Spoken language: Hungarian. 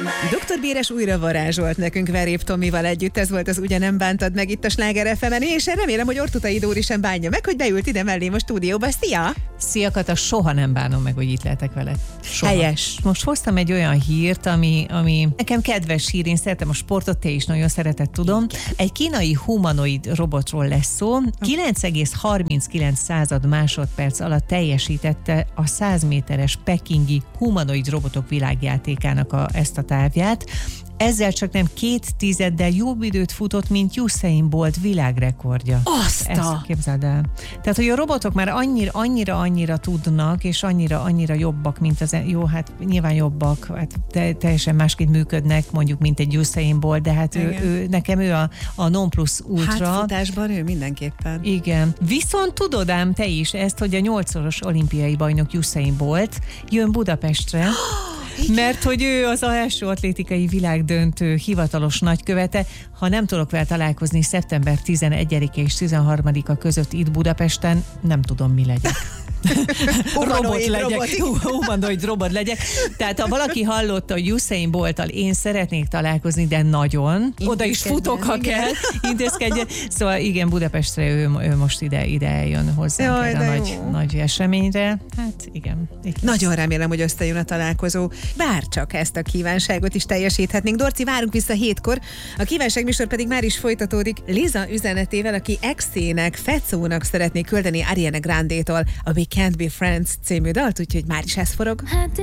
Dr. Béres újra varázsolt nekünk Verép Tomival együtt, ez volt az Ugye nem bántad meg itt a Sláger FM-en, és remélem, hogy Ortutai Dóri sem bánja meg, hogy beült ide mellém a stúdióba. Szia! Szia Kata, soha nem bánom meg, hogy itt lehetek veled. Soha. Helyes. Most hoztam egy olyan hírt, ami nekem kedves hír, én szeretem a sportot, te is nagyon szereted, tudom. Egy kínai humanoid robotról lesz szó. 9,39 másodperc alatt teljesítette a 100 méteres pekingi humanoid robotok világjátékának ezt a távját. Ezzel csak nem 2/10 jobb időt futott, mint Usain Bolt világrekordja. Ezt képzeld el. Tehát, hogy a robotok már annyira tudnak, és annyira jobbak, mint az... Jó, hát nyilván jobbak, hát teljesen másként működnek, mondjuk, mint egy Usain Bolt, de hát nekem ő a non plus ultra. Hát futásban ő mindenképpen. Igen. Viszont tudod ám te is ezt, hogy a 8-szoros olimpiai bajnok Usain Bolt jön Budapestre, mert hogy ő az első atlétikai világdöntő hivatalos nagykövete. Ha nem tudok vele találkozni szeptember 11-e és 13-a között itt Budapesten, nem tudom, mi legyek. Humanoid robot legyek. Tehát ha valaki hallotta, hogy Usain Bolttal én szeretnék találkozni, de nagyon, oda is futok, ha kell, intézkedjen. Szóval igen, Budapestre ő most ide eljön hozzánk erre a nagy eseményre. Hát igen. Nagyon remélem, hogy összejön a találkozó. Bárcsak ezt a kívánságot is teljesíthetnénk. Dorci, várunk vissza 7-kor. A kívánságműsor pedig már is folytatódik Liza üzenetével, aki exének, Fecónak szeretné küldeni Ariana Grande-tól a We Can't Be Friends című dalt, úgyhogy már is ez forog.